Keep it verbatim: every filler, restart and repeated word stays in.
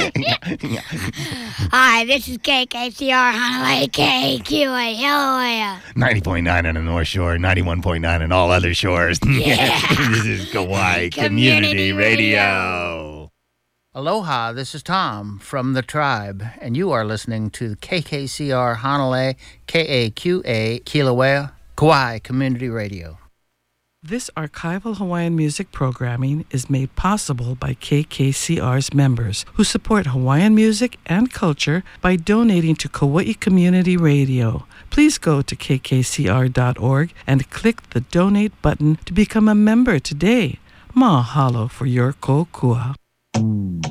Hi, this is K K C R Honolulu K Q A. Hello. ninety point nine on the North Shore, ninety-one point nine on all other shores. Yeah. This is Kauai Community, Community Radio. Radio. Aloha, this is Tom from The Tribe, and you are listening to K K C R Hanalei, K A Q A, Kilauea, Kauai Community Radio. This archival Hawaiian music programming is made possible by K K C R's members who support Hawaiian music and culture by donating to Kauai Community Radio. Please go to k k c r dot org and click the donate button to become a member today. Mahalo for your kokua.